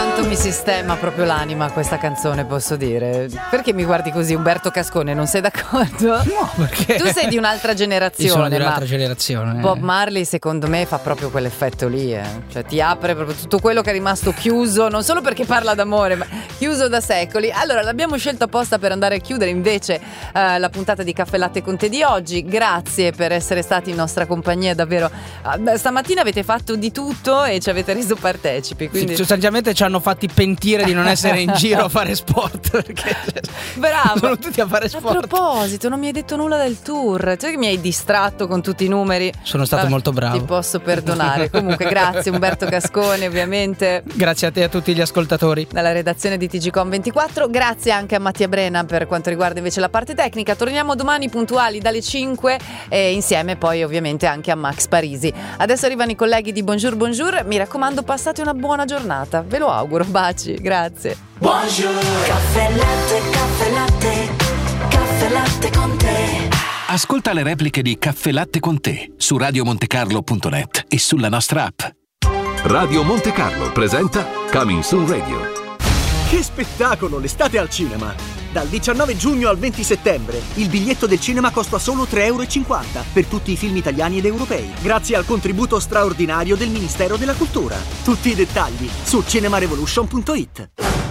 quanto mi sistema proprio l'anima questa canzone, posso dire. Perché mi guardi così, Umberto Cascone? Non sei d'accordo? No, perché? Tu sei di un'altra generazione. Io sono di un'altra generazione. Bob Marley secondo me fa proprio quell'effetto lì, Cioè ti apre proprio tutto quello che è rimasto chiuso, non solo perché parla d'amore, ma chiuso da secoli. Allora l'abbiamo scelto apposta per andare a chiudere invece la puntata di Caffè Latte con Te di oggi. Grazie per essere stati in nostra compagnia, davvero. Stamattina avete fatto di tutto e ci avete reso partecipi, quindi... Sì, sostanzialmente ci hanno fatti pentire di non essere in giro a fare sport, perché bravo, sono tutti a fare sport. A proposito, non mi hai detto nulla del tour, cioè che mi hai distratto con tutti i numeri. Sono stato molto bravo. Ti posso perdonare. Comunque grazie Umberto Cascone, ovviamente. Grazie a te e a tutti gli ascoltatori. Dalla redazione di TGcom24, grazie anche a Mattia Brena per quanto riguarda invece la parte tecnica. Torniamo domani puntuali dalle 5 e insieme poi ovviamente anche a Max Parisi. Adesso arrivano i colleghi di Bonjour Bonjour, mi raccomando passate una buona giornata, ve lo auguro, baci, grazie. Bonjour. Caffè latte, caffè latte, caffè latte con te. Ascolta le repliche di Caffè Latte con Te su radiomontecarlo.net e sulla nostra app. Radio Monte Carlo presenta Coming Soon Radio. Che spettacolo, l'estate al cinema! Dal 19 giugno al 20 settembre il biglietto del cinema costa solo €3,50 per tutti i film italiani ed europei, grazie al contributo straordinario del Ministero della Cultura. Tutti i dettagli su cinemarevolution.it.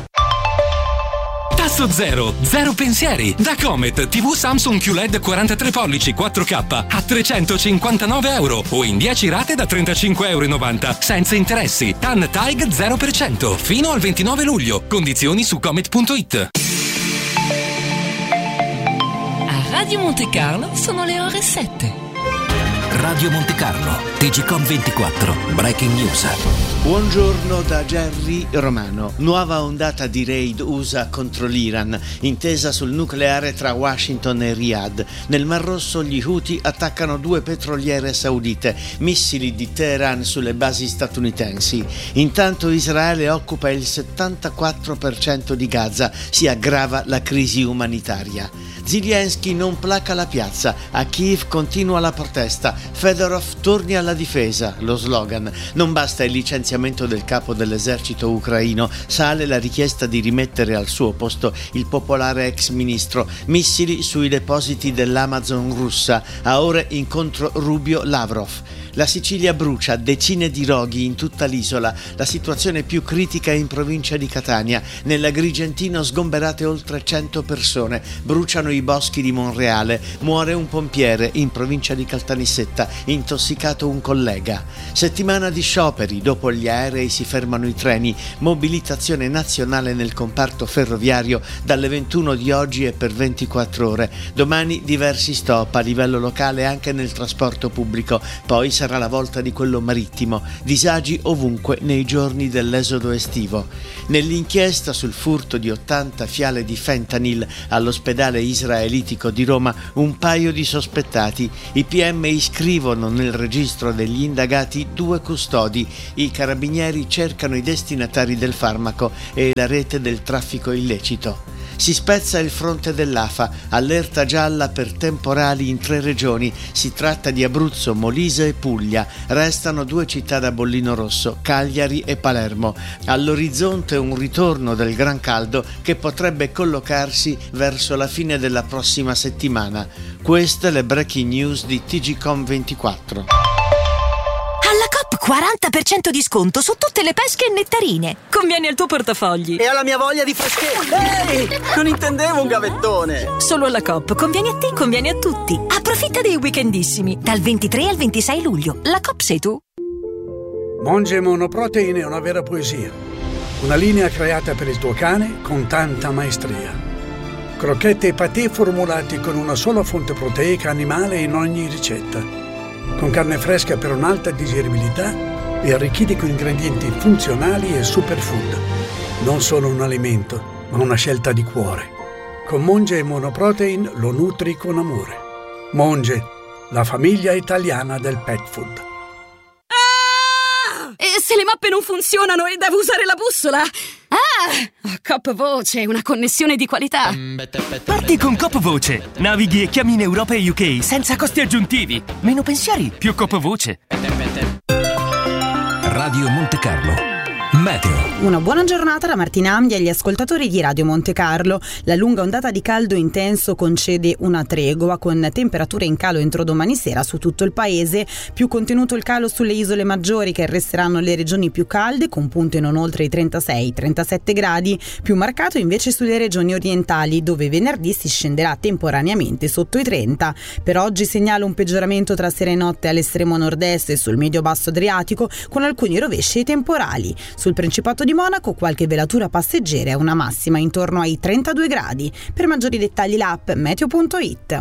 Tasso zero, zero pensieri. Da Comet, TV Samsung QLED 43 pollici 4K a €359 o in 10 rate da €35,90 senza interessi. TAN TAIG 0% fino al 29 luglio. Condizioni su comet.it. A Radio Monte Carlo sono le ore 7. Radio Monte Carlo, TGcom24, Breaking News. Buongiorno da Jerry Romano. Nuova ondata di raid USA contro l'Iran, intesa sul nucleare tra Washington e Riyadh. Nel Mar Rosso gli Houthi attaccano 2 petroliere saudite, missili di Teheran sulle basi statunitensi. Intanto Israele occupa il 74% di Gaza, si aggrava la crisi umanitaria. Zelensky non placa la piazza, a Kiev continua la protesta, Fedorov torni alla difesa, lo slogan. Non basta il licenziamento del capo dell'esercito ucraino, sale la richiesta di rimettere al suo posto il popolare ex ministro. Missili sui depositi dell'Amazon russa, a ore incontro Rubio-Lavrov. La Sicilia brucia, decine di roghi in tutta l'isola, la situazione più critica è in provincia di Catania. Nell'Agrigentino sgomberate oltre 100 persone, bruciano i boschi di Monreale, muore un pompiere in provincia di Caltanissetta, intossicato un collega. Settimana di scioperi, dopo gli aerei si fermano i treni, mobilitazione nazionale nel comparto ferroviario dalle 21 di oggi e per 24 ore. Domani diversi stop a livello locale anche nel trasporto pubblico, poi sarà la volta di quello marittimo, disagi ovunque nei giorni dell'esodo estivo. Nell'inchiesta sul furto di 80 fiale di fentanyl all'ospedale israelitico di Roma, un paio di sospettati. I PM iscrivono nel registro degli indagati 2 custodi. I carabinieri cercano i destinatari del farmaco e la rete del traffico illecito. Si spezza il fronte dell'AFA, allerta gialla per temporali in 3 regioni. Si tratta di Abruzzo, Molise e Puglia. Restano 2 città da bollino rosso, Cagliari e Palermo. All'orizzonte un ritorno del gran caldo che potrebbe collocarsi verso la fine della prossima settimana. Queste le breaking news di TGcom24. Alla Coop 40% di sconto su tutte le pesche e nettarine. Conviene al tuo portafogli. E alla mia voglia di freschezza. Ehi, non intendevo un gavettone. Solo alla Coop. Conviene a te, conviene a tutti. Approfitta dei weekendissimi. Dal 23 al 26 luglio. La Coop sei tu. Monge Monoprotein è una vera poesia. Una linea creata per il tuo cane con tanta maestria. Crocchette e patè formulati con una sola fonte proteica animale in ogni ricetta. Con carne fresca per un'alta digeribilità e arricchiti con ingredienti funzionali e superfood. Non solo un alimento, ma una scelta di cuore. Con Monge e Monoprotein lo nutri con amore. Monge, la famiglia italiana del pet food. E se le mappe non funzionano e devo usare la bussola? Coop Voce, una connessione di qualità. Parti con Coop Voce. Navighi e chiami in Europa e UK senza costi aggiuntivi. Meno pensieri, più Coop Voce. Radio Monte Carlo. Meteo. Una buona giornata da Martina Ambia e agli ascoltatori di Radio Monte Carlo. La lunga ondata di caldo intenso concede una tregua con temperature in calo entro domani sera su tutto il paese. Più contenuto il calo sulle isole maggiori, che resteranno le regioni più calde con punte non oltre i 36-37 gradi. Più marcato invece sulle regioni orientali, dove venerdì si scenderà temporaneamente sotto i 30. Per oggi segnala un peggioramento tra sera e notte all'estremo nord-est e sul medio-basso Adriatico, con alcuni rovesci e temporali. Sul Principato di Monaco qualche velatura passeggera e una massima intorno ai 32 gradi. Per maggiori dettagli l'app meteo.it.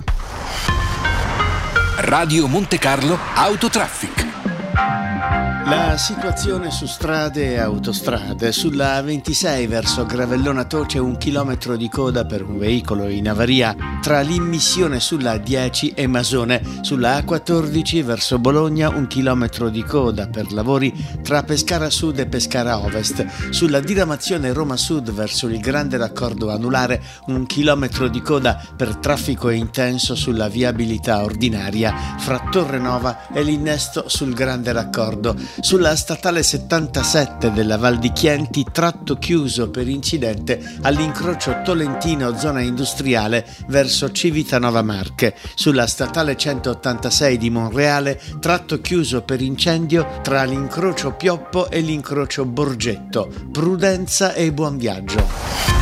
Radio Monte Carlo Autotraffic. La situazione su strade e autostrade. Sulla A26 verso Gravellona Toce 1 chilometro di coda per un veicolo in avaria tra l'immissione sulla A10 e Masone. Sulla A14 verso Bologna 1 chilometro di coda per lavori tra Pescara Sud e Pescara Ovest. Sulla diramazione Roma Sud verso il grande raccordo anulare 1 chilometro di coda per traffico intenso sulla viabilità ordinaria fra Torrenova e l'innesto sul grande raccordo. Sulla statale 77 della Val di Chienti tratto chiuso per incidente all'incrocio Tolentino zona industriale verso Civitanova Marche. Sulla statale 186 di Monreale tratto chiuso per incendio tra l'incrocio Pioppo e l'incrocio Borgetto. Prudenza e buon viaggio.